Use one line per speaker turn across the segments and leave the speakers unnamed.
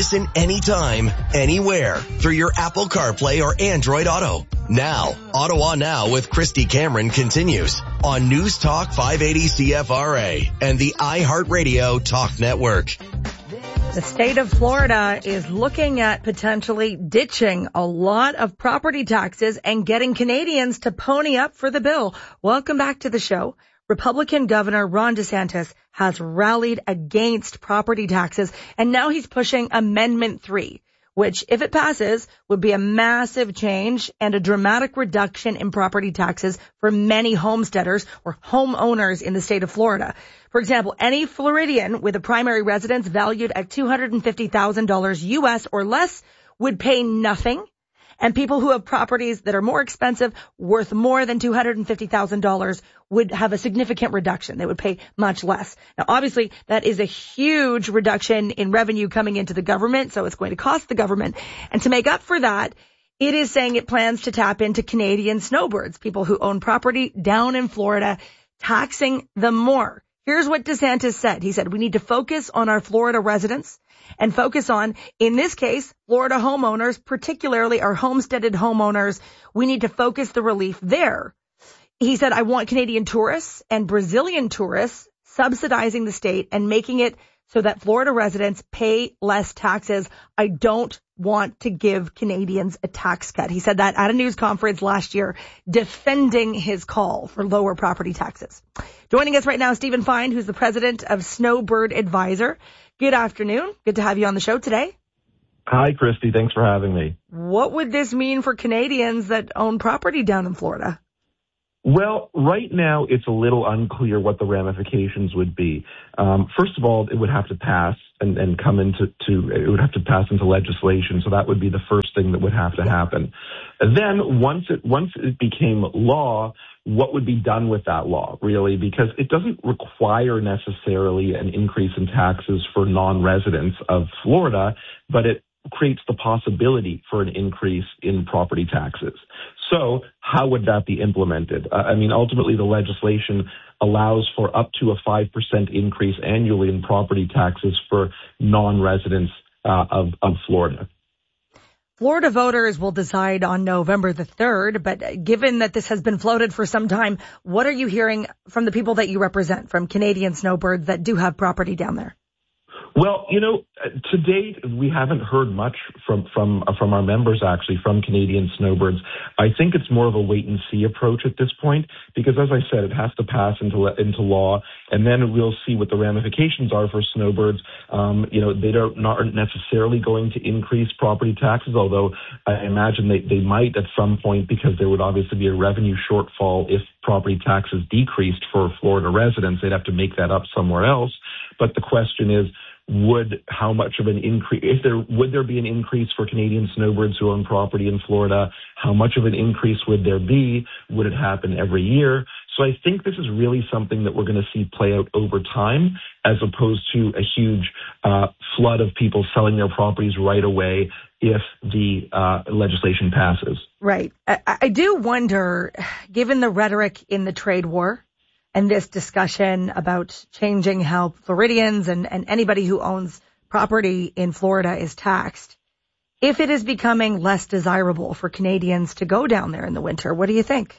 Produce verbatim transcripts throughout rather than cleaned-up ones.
Listen anytime, anywhere through your Apple CarPlay or Android Auto. Now, Ottawa Now with Christy Cameron continues on News Talk five eighty C F R A and the iHeartRadio Talk Network.
The state of Florida is looking at potentially ditching a lot of property taxes and getting Canadians to pony up for the bill. Welcome back to the show. Republican Governor Ron DeSantis has rallied against property taxes, and now he's pushing Amendment three, which, if it passes, would be a massive change and a dramatic reduction in property taxes for many homesteaders or homeowners in the state of Florida. For example, any Floridian with a primary residence valued at two hundred fifty thousand dollars U S or less would pay nothing. And people who have properties that are more expensive, worth more than two hundred fifty thousand dollars, would have a significant reduction. They would pay much less. Now, obviously, that is a huge reduction in revenue coming into the government, so it's going to cost the government. And to make up for that, it is saying it plans to tap into Canadian snowbirds, people who own property down in Florida, taxing them more. Here's what DeSantis said. He said, we need to focus on our Florida residents and focus on, in this case, Florida homeowners, particularly our homesteaded homeowners. We need to focus the relief there. He said, I want Canadian tourists and Brazilian tourists subsidizing the state and making it so that Florida residents pay less taxes. I don't want to give Canadians a tax cut. He said that at a news conference last year, defending his call for lower property taxes. Joining us right now, Stephen Fine, who's the president of Snowbird Advisor. Good afternoon. Good to have you on the show today.
Hi, Christy. Thanks for having me.
What would this mean for Canadians that own property down in Florida?
Well, right now, it's a little unclear what the ramifications would be. Um, first of all, it would have to pass and, and come into, to, it would have to pass into legislation. So that would be the first thing that would have to happen. And then once it, once it became law, what would be done with that law, really? Because it doesn't require necessarily an increase in taxes for non-residents of Florida, but it creates the possibility for an increase in property taxes. So how would that be implemented? Uh, I mean, ultimately, the legislation allows for up to a five percent increase annually in property taxes for non-residents uh, of, of Florida.
Florida voters will decide on November the third, but given that this has been floated for some time, what are you hearing from the people that you represent, from Canadian snowbirds that do have property down there?
Well, you know, to date, we haven't heard much from from from our members, actually, from Canadian snowbirds. I think it's more of a wait-and-see approach at this point because, as I said, it has to pass into into law, and then we'll see what the ramifications are for snowbirds. Um, you know, they don't not necessarily going to increase property taxes, although I imagine they, they might at some point because there would obviously be a revenue shortfall if property taxes decreased for Florida residents. They'd have to make that up somewhere else. But the question is, would how much of an increase, if there, would there be an increase for Canadian snowbirds who own property in Florida? How much of an increase would there be? Would it happen every year? So I think this is really something that we're going to see play out over time, as opposed to a huge uh, flood of people selling their properties right away if the uh, legislation passes.
Right. I, I do wonder, given the rhetoric in the trade war, and this discussion about changing how Floridians and, and anybody who owns property in Florida is taxed, if it is becoming less desirable for Canadians to go down there in the winter, what do you think?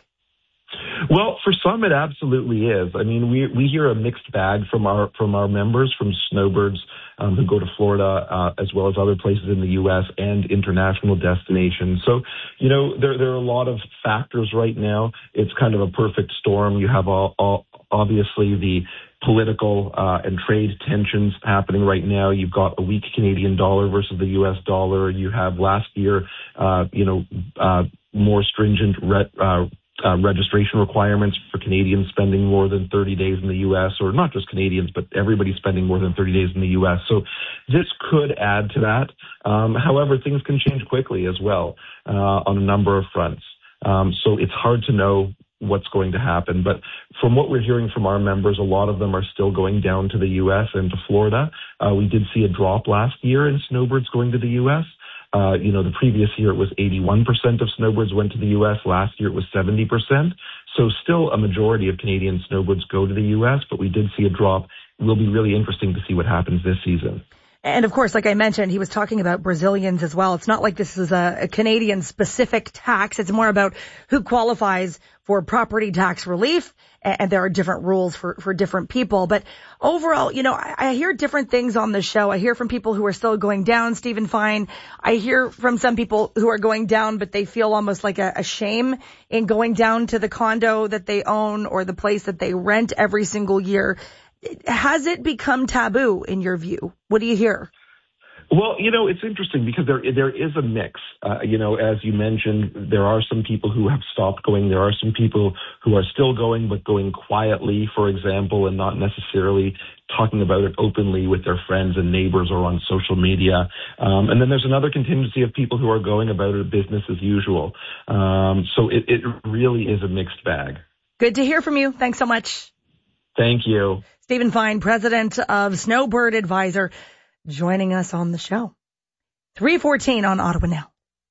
Well, for some, it absolutely is. I mean, we we hear a mixed bag from our from our members, from snowbirds um, who go to Florida, uh, as well as other places in the U S and international destinations. So, you know, there there are a lot of factors right now. It's kind of a perfect storm. You have all, all obviously the political uh, and trade tensions happening right now. You've got a weak Canadian dollar versus the U S dollar. You have last year, uh, you know, uh, more stringent re- uh, Uh, registration requirements for Canadians spending more than thirty days in the U S, or not just Canadians, but everybody spending more than thirty days in the U S. So this could add to that. Um, however, things can change quickly as well uh, on a number of fronts. Um, so it's hard to know what's going to happen. But from what we're hearing from our members, a lot of them are still going down to the U S and to Florida. Uh, we did see a drop last year in snowbirds going to the U S. Uh, you know, the previous year it was eighty-one percent of snowbirds went to the U S. Last year it was seventy percent. So still a majority of Canadian snowbirds go to the U S, but we did see a drop. It will be really interesting to see what happens this season.
And of course, like I mentioned, he was talking about Brazilians as well. It's not like this is a, a Canadian specific tax. It's more about who qualifies for property tax relief. And there are different rules for, for different people. But overall, you know, I, I hear different things on the show. I hear from people who are still going down, Stephen Fine. I hear from some people who are going down, but they feel almost like a, a shame in going down to the condo that they own or the place that they rent every single year. Has it become taboo in your view? What do you hear?
Well, you know, it's interesting because there there is a mix. Uh, you know, as you mentioned, there are some people who have stopped going. There are some people who are still going, but going quietly, for example, and not necessarily talking about it openly with their friends and neighbors or on social media. Um, and then there's another contingency of people who are going about it business as usual. Um, so it, it really is a mixed bag.
Good to hear from you. Thanks so much.
Thank you.
Stephen Fine, president of Snowbird Advisor, joining us on the show. three fourteen on Ottawa Now.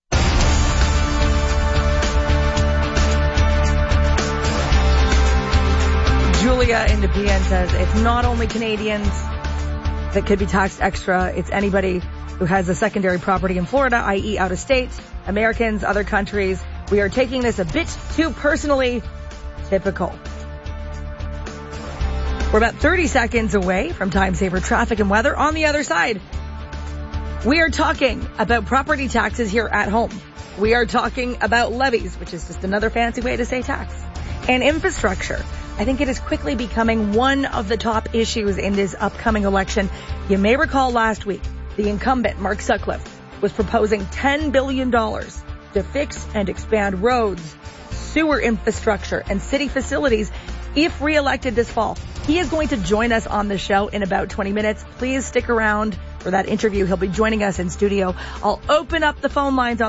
Julia in Nepean says it's not only Canadians that could be taxed extra, it's anybody who has a secondary property in Florida, that is out of state, Americans, other countries. We are taking this a bit too personally. Typical. We're about thirty seconds away from time saver traffic and weather. On the other side, we are talking about property taxes here at home. We are talking about levies, which is just another fancy way to say tax, and infrastructure. I think it is quickly becoming one of the top issues in this upcoming election. You may recall last week, the incumbent, Mark Sutcliffe, was proposing ten billion dollars to fix and expand roads, sewer infrastructure, and city facilities if reelected this fall. He is going to join us on the show in about twenty minutes. Please stick around for that interview. He'll be joining us in studio. I'll open up the phone lines on